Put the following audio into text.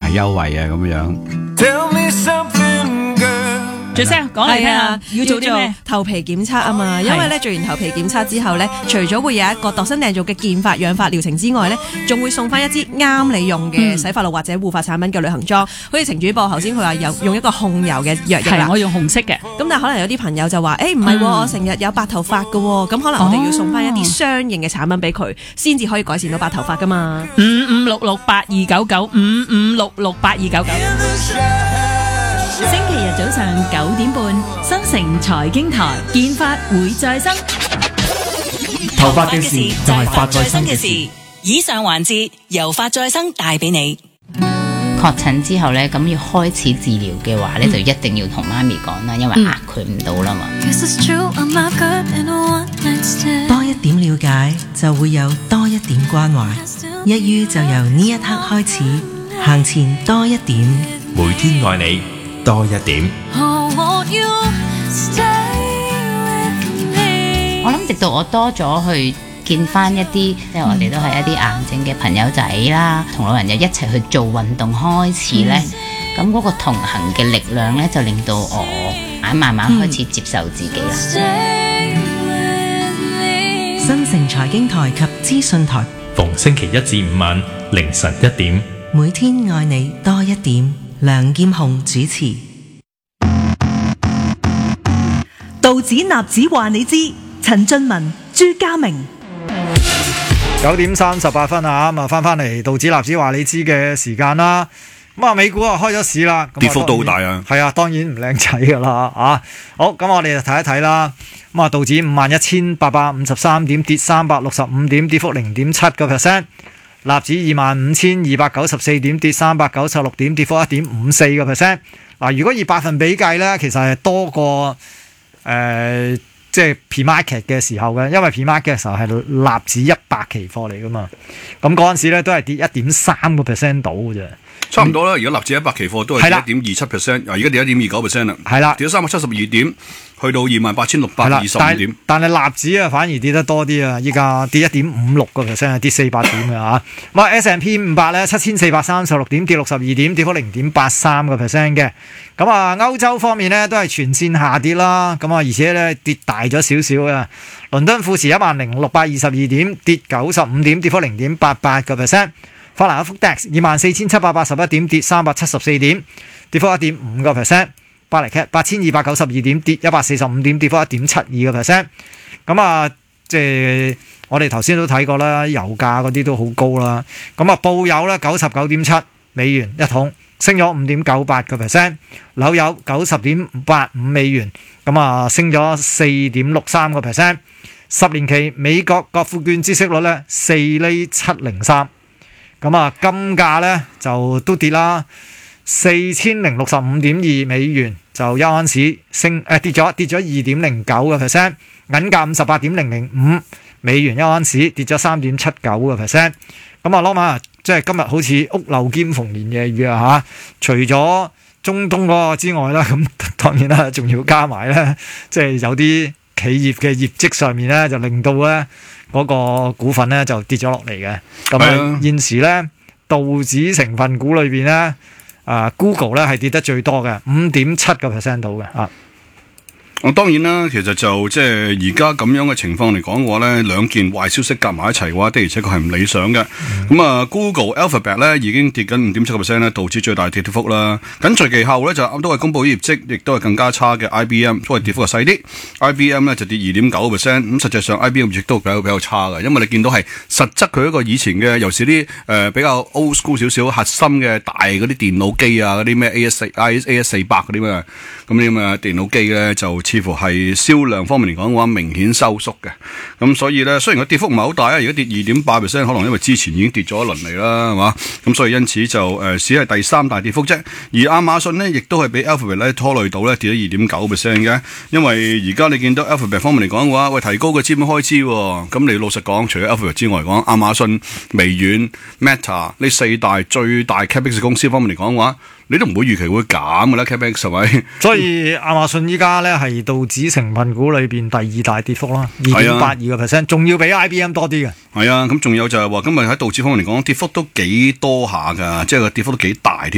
優惠啊咁樣。 最聲講嚟聽下，要做啲咩？ 頭皮檢測啊嘛，因為咧做完頭皮檢測之後咧，除咗會有一個度身訂造嘅健髮養髮療程之外咧，仲會送翻一支啱你用嘅洗髮露或者護髮產品嘅旅行裝。好似程主播頭先佢話用一個控油嘅藥液啦， 我用紅色嘅。 咁但係可能有啲朋友就話，唔係，我成日有白頭髮㗎喎，咁可能我哋要送翻一啲相應嘅產品俾佢，先至可以改善到白頭髮噶嘛。 55668299 55668299。星期日早上9點半，新城財經台，健髮會再生。 頭髮嘅事就係髮再生嘅事。 以上環節由髮再生帶俾你。 確診之後呢，咁要開始治療嘅話呢，就一定要同媽咪講啦，因為呃佢唔到啦嘛。 多一點了解，就會有多一點關懷。一於就由呢一刻開始，行前多一點， 每天愛你多一點。 我諗直到我多咗去見翻一啲，即係我哋都係一啲癌症嘅朋友仔啦，同老人又一齊去做運動開始呢。咁嗰個同行嘅力量呢，就令到我慢慢開始接受自己啦。 新城財經台及資訊台， 逢星期一至五晚凌晨1點， 每天愛你多一點。梁劍虹主持。 道指納指話你知，陳俊文、朱家明。 9點38分啊，咁啊翻嚟道指納指話你知嘅時間啦。咁啊美股啊開咗市啦， 跌幅都好大啊。 係啊，當然唔靚仔噶啦啊。好，咁我哋就睇一睇啦。咁啊道指51,853點，跌365點，跌幅0.7%。納指25,294點，跌396點，跌幅1.54%。嗱，如果以百分比計咧，其實係多過即係 pre-market 嘅時候嘅，因為 pre-market 嘅時候係納指100期貨嚟噶嘛，咁嗰陣時咧都係跌1.3%到嘅啫。 差唔多啦，而家納指100期貨都係跌1.27%，而家跌1.29%啦。 係啦， 跌咗372點，去到28,625點。 但係納指啊反而跌得多啲啊，依家跌1.56%，跌400點嘅嚇。咁啊 S&P 500咧7,436點，跌62點，跌幅0.83%嘅。咁啊歐洲方面咧都係全線下跌啦，咁啊而且咧跌大咗少少嘅。倫敦富時10,622點，跌95點，跌幅0.88%。法蘭克福 DAX 24,781點，跌374點，跌幅1.5%。巴黎 CAC 8,292點，跌145點，跌幅1.72%。咁啊，即係我哋頭先都睇過啦，油價嗰啲都好高啦。咁啊，布油咧99.7美元一桶，升咗5.98%。紐油90.85美元，咁啊升咗4.63%。10年期美國國庫券孳息率咧4.703%。咁啊，金價咧就都跌啦，4,065.2美元就一盎司跌咗2.09%，銀價58.005美元一盎司跌咗3.79%。咁啊，攞埋即係今日好似屋漏兼逢連夜雨啊嚇！除咗中東嗰個之外啦，咁當然啦，仲要加埋咧，即係有啲企業嘅業績上面咧，就令到咧嗰個股份咧就跌咗落嚟嘅。咁啊，現時咧道指成分股裏邊咧，Google 咧係跌得最多嘅，5.7% 到嘅啊。 當然啦，其實就即係而家咁樣嘅情況嚟講嘅話咧，兩件壞消息夾埋一齊嘅話，的而且確係唔理想嘅。咁啊，Google、Alphabet 咧已經跌緊5.7% 咧，導致最大跌幅啦。緊隨其後咧就都係公佈業績，亦都係更加差嘅 IBM，都係跌幅係細啲。IBM 咧就跌2.9%，咁實際上 IBM 亦都比較差嘅，因為你見到係實質佢一個以前嘅，尤其是啲比較 old school 少少核心嘅大嗰啲電腦機啊，嗰啲咩 AS400 嗰啲咩，咁啲咁嘅電腦機咧就似乎係銷量方面嚟講嘅話明顯收縮嘅，咁所以咧雖然個跌幅唔係好大啊，而家跌2.8%，可能因為之前已經跌咗一輪嚟啦，係嘛？咁所以因此就只係第三大跌幅啫。而亞馬遜呢，亦都係俾 Alphabet 咧拖累到咧跌咗2.9% 嘅，因為而家你見到 Alphabet 方面嚟講嘅話，喂提高嘅資本開支喎，咁你老實講，除咗 Alphabet 之外講，亞馬遜、微軟、Meta 呢四大最大 Capex 公司方面嚟講嘅話，你都唔會預期會減嘅啦 Capex 係咪？ 所以亞馬遜依家咧係道指成分股裏邊第二大跌幅啦，2.82%，仲要比 IBM 多啲嘅。 係啊，咁仲有就係話今日喺道指方面嚟講，跌幅都幾多下㗎，即係個跌幅都幾大添。